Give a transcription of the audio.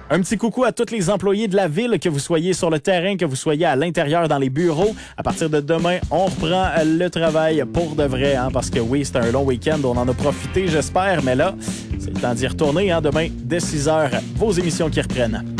Un petit coucou à tous les employés de la ville, que vous soyez sur le terrain, que vous soyez à l'intérieur dans les bureaux. À partir de demain, on reprend le travail pour de vrai, parce que oui, c'est un long week-end, on en a profité, j'espère, mais là, c'est le temps d'y retourner, demain, dès 6 h, vos émissions qui reprennent.